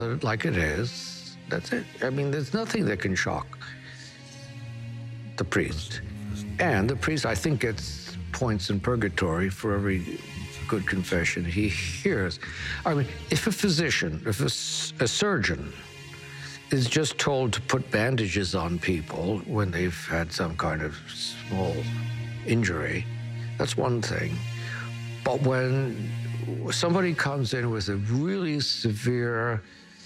like it is. That's it. I mean, there's nothing that can shock the priest. And the priest, I think, gets points in purgatory for every good confession he hears. I mean, if a physician, if a surgeon is just told to put bandages on people when they've had some kind of small injury, that's one thing. But when somebody comes in with a really severe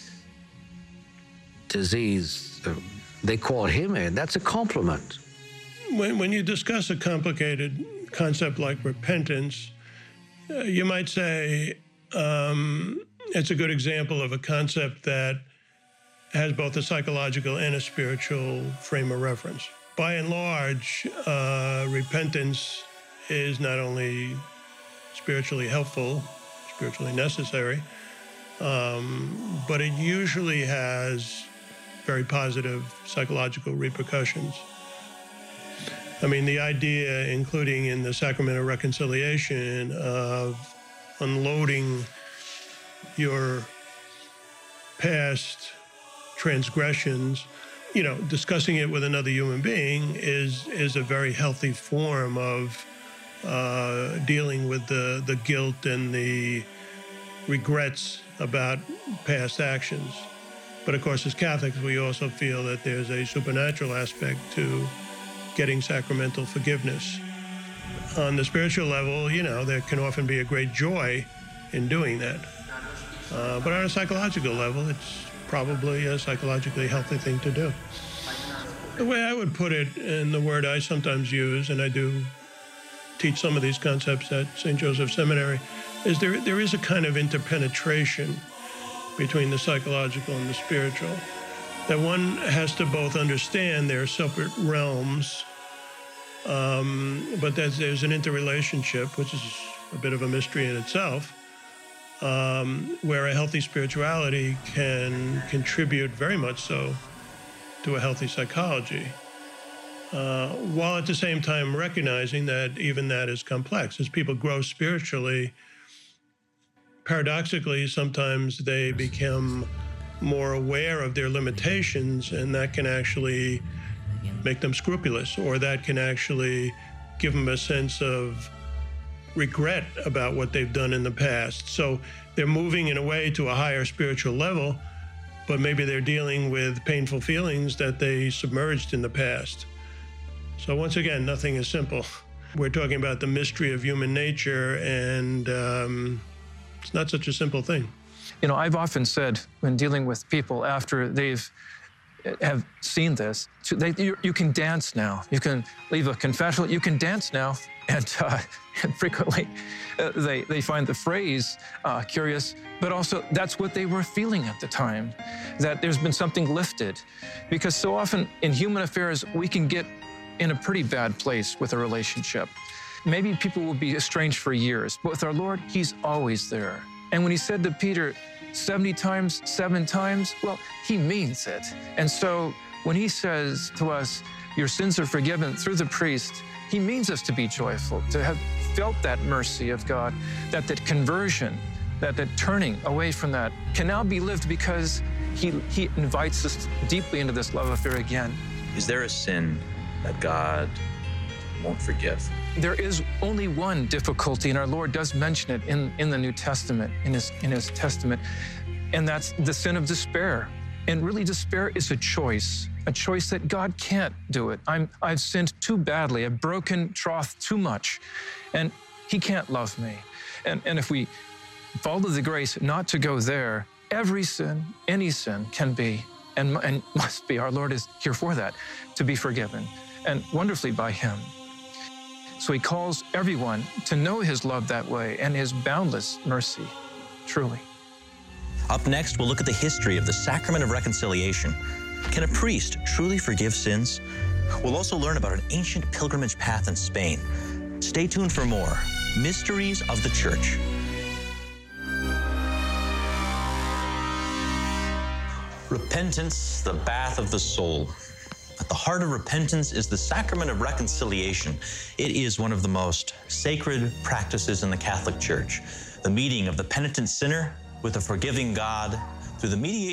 disease, they call him in, that's a compliment. When you discuss a complicated concept like repentance, you might say it's a good example of a concept that has both a psychological and a spiritual frame of reference. By and large, repentance is not only spiritually helpful, spiritually necessary, but it usually has very positive psychological repercussions. I mean, the idea, including in the Sacrament of Reconciliation, of unloading your past transgressions, you know, discussing it with another human being is a very healthy form of dealing with the guilt and the regrets about past actions. But of course, as Catholics, we also feel that there's a supernatural aspect to getting sacramental forgiveness. On the spiritual level, you know, there can often be a great joy in doing that. But on a psychological level, it's probably a psychologically healthy thing to do. The way I would put it, and the word I sometimes use, and I do teach some of these concepts at St. Joseph Seminary, is there is a kind of interpenetration between the psychological and the spiritual, that one has to both understand their separate realms, but that there's an interrelationship, which is a bit of a mystery in itself, where a healthy spirituality can contribute very much so to a healthy psychology, while at the same time recognizing that even that is complex. As people grow spiritually, paradoxically, sometimes they become more aware of their limitations, and that can actually make them scrupulous, or that can actually give them a sense of regret about what they've done in the past. So they're moving in a way to a higher spiritual level, but maybe they're dealing with painful feelings that they submerged in the past. So once again, nothing is simple. We're talking about the mystery of human nature, and it's not such a simple thing. You know, I've often said when dealing with people after have seen this, you can dance now. You can leave a confessional, you can dance now. And frequently they find the phrase curious, but also that's what they were feeling at the time, that there's been something lifted. Because so often in human affairs, we can get in a pretty bad place with a relationship. Maybe people will be estranged for years, but with our Lord, He's always there. And when He said to Peter, 70 times, 7 times, well, He means it. And so when He says to us, your sins are forgiven through the priest, He means us to be joyful, to have felt that mercy of God, that conversion, that turning away from that can now be lived because He invites us deeply into this love affair again. Is there a sin that God won't forgive? There is only one difficulty, and our Lord does mention it in the New Testament, in his testament, and that's the sin of despair. And really, despair is a choice that God can't do it. I've sinned too badly, I've broken troth too much, and He can't love me. And if we follow the grace not to go there, every sin, any sin can be and must be. Our Lord is here for that, to be forgiven, and wonderfully by Him. So He calls everyone to know His love that way and His boundless mercy, truly. Up next, we'll look at the history of the Sacrament of Reconciliation. Can a priest truly forgive sins? We'll also learn about an ancient pilgrimage path in Spain. Stay tuned for more Mysteries of the Church. Repentance, the bath of the soul. At the heart of repentance is the Sacrament of Reconciliation. It is one of the most sacred practices in the Catholic Church, the meeting of the penitent sinner with a forgiving God through the mediation